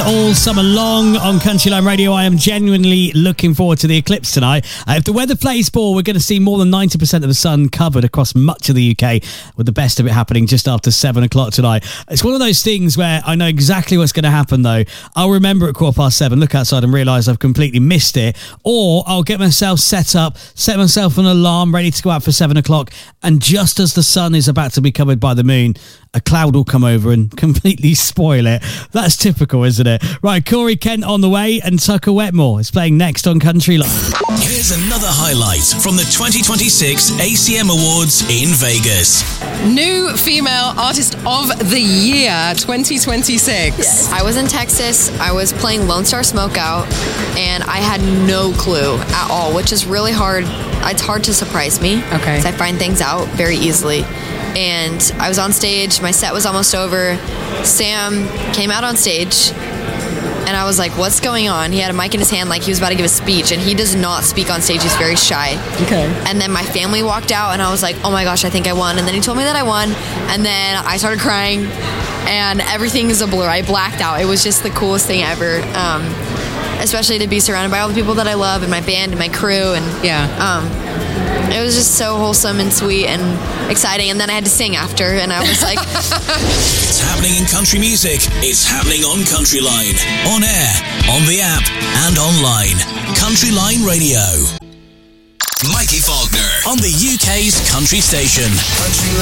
All summer long on Country Line Radio. I am genuinely looking forward to the eclipse tonight. If the weather plays ball, we're going to see more than 90% of the sun covered across much of the UK, with the best of it happening just after 7 o'clock tonight. It's one of those things where I know exactly what's going to happen, though. I'll remember at 7:15, look outside and realise I've completely missed it, or I'll get myself set up, set myself an alarm ready to go out for 7 o'clock, and just as the sun is about to be covered by the moon, a cloud will come over and completely spoil it. That's typical, isn't it? Right, Corey Kent on the way, and Tucker Wetmore is playing next on Country Line. Here's another highlight from the 2026 ACM Awards in Vegas. New Female Artist of the Year 2026. Yes. I was in Texas. I was playing Lone Star Smokeout, and I had no clue at all, which is really hard. It's hard to surprise me. Okay. Because I find things out very easily. And I was on stage. My set was almost over. Sam came out on stage, and I was like, what's going on? He had a mic in his hand like he was about to give a speech, and he does not speak on stage. He's very shy. Okay. And then my family walked out, and I was like, oh my gosh, I think I won. And then he told me that I won, and then I started crying, and everything is a blur. I blacked out. It was just the coolest thing ever, especially to be surrounded by all the people that I love, and my band and my crew, and it was just so wholesome and sweet and exciting. And then I had to sing after, and I was like... It's happening in country music. It's happening on Country Line. On air, on the app, and online. Country Line Radio. Mikey Faulkner on the UK's country station. Country